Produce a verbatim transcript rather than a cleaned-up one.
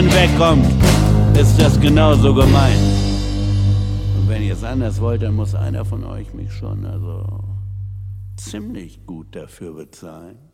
wegkommt, ist das genauso gemeint. Und wenn ihr es anders wollt, dann muss einer von euch mich schon also ziemlich gut dafür bezahlen.